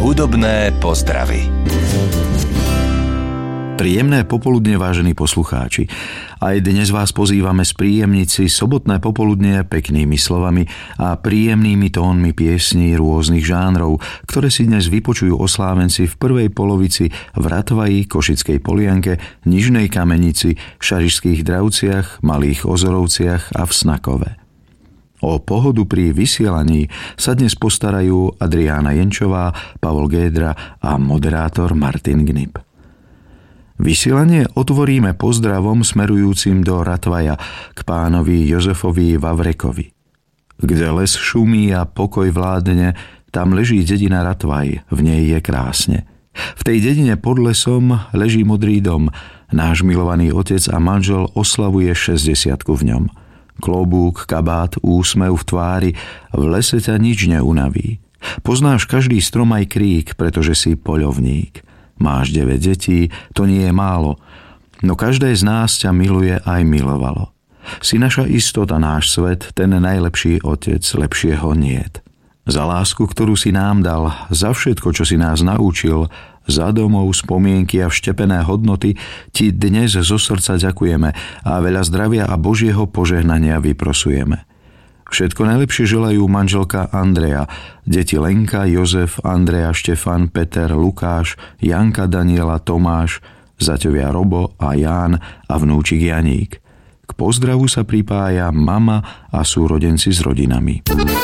Hudobné pozdravy. Príjemné popoludne, vážení poslucháči. Aj dnes vás pozývame spríjemniť si sobotné popoludne peknými slovami a príjemnými tónmi piesní rôznych žánrov, ktoré si dnes vypočujú oslávenci v prvej polovici v Ratvaji, Košickej Polianke, Nižnej Kamenici, Šarišských Dravciach, Malých Ozorovciach a v Snakove. O pohodu pri vysielaní sa dnes postarajú Adriána Jenčová, Pavol Gédra a moderátor Martin Gnip. Vysielanie otvoríme pozdravom smerujúcim do Ratvaja k pánovi Jozefovi Vavrekovi. Kde les šumí a pokoj vládne, tam leží dedina Ratvaj, v nej je krásne. V tej dedine pod lesom leží modrý dom, náš milovaný otec a manžel oslavuje 60-ku v ňom. Klobúk, kabát, úsmev v tvári, v lese ťa nič neunaví. Poznáš každý strom aj krík, pretože si poľovník. Máš 9 detí, to nie je málo, no každé z nás ťa miluje aj milovalo. Si naša istota, náš svet, ten najlepší otec, lepšieho niet. Za lásku, ktorú si nám dal, za všetko, čo si nás naučil, za domov, spomienky a vštepené hodnoty ti dnes zo srdca ďakujeme a veľa zdravia a Božieho požehnania vyprosujeme. Všetko najlepšie želajú manželka Andrea, deti Lenka, Jozef, Andrea, Štefan, Peter, Lukáš, Janka, Daniela, Tomáš, zaťovia Robo a Ján a vnúčik Janík. K pozdravu sa pripája mama a súrodenci s rodinami.